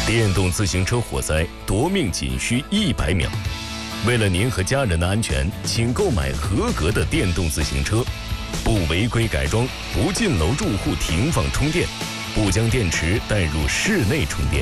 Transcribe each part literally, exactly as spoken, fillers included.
电动自行车火灾夺命仅需一百秒。为了您和家人的安全，请购买合格的电动自行车，不违规改装，不进楼住户停放充电，不将电池带入室内充电。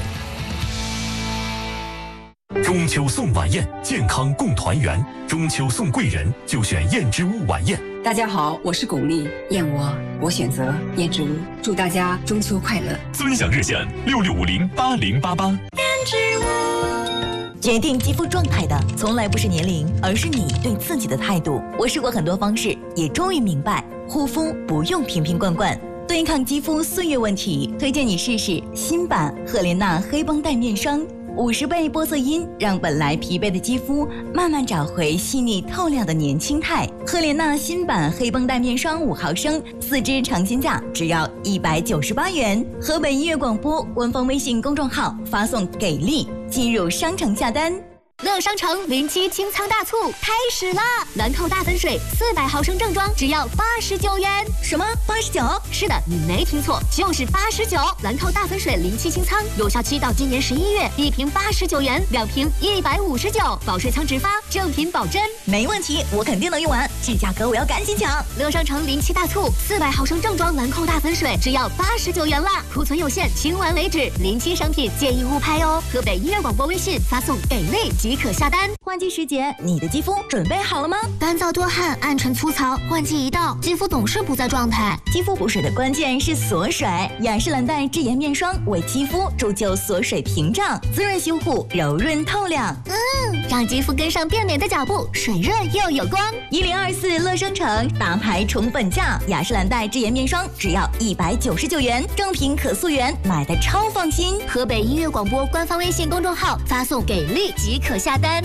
中秋送晚宴，健康共团圆。中秋送贵人，就选燕之屋晚宴。 大家好，我是巩俐，燕窝我选择燕之屋，祝大家中秋快乐。 尊享热线六六五零八零八八。 燕之屋。决定肌肤状态的从来不是年龄，而是你对自己的态度。我试过很多方式，也终于明白，护肤不用瓶瓶罐罐。对抗肌肤岁月问题，推荐你试试新版赫莲娜黑绷带面霜。五十倍玻色因让本来疲惫的肌肤慢慢找回细腻透亮的年轻态。赫莲娜新版黑绷带面霜五毫升，四支尝鲜价只要一百九十八元。河北音乐广播官方微信公众号发送“给力”进入商城下单。 乐商城零七清仓大促开始啦！兰蔻大粉水四百毫升正装只要八十九元。 什么？八十九？ 是的，你没听错，就是八十九。兰蔻大粉水零七清仓有效期到今年十一月，一瓶八十九元，两瓶一百五十九，保水仓直发，正品保真。 没问题，我肯定能用完，这价格我要赶紧抢！ 乐商城零七大促，四百毫升正装兰蔻大粉水只要八十九元啦，库存有限，清完为止。临期商品建议误拍哦。河北音乐广播微信发送给力即可下单。 换季时节，你的肌肤准备好了吗？ 干燥多汗、暗沉粗糙，换季一到，肌肤总是不在状态。 肌肤补水的关键是锁水，雅诗兰黛智妍面霜为肌肤铸就锁水屏障，滋润修护，柔润透亮。 嗯，让肌肤跟上变美的脚步，水润又有光。 一零二四乐商城大牌宠粉价，雅诗兰黛智妍面霜只要一百九十九元，正品可溯源，买的超放心。 河北音乐广播官方微信公众号发送给力即可下单。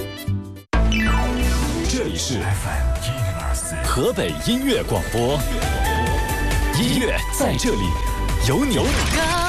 这里是 F M 一零二四河北音乐广播，音乐在这里，有你。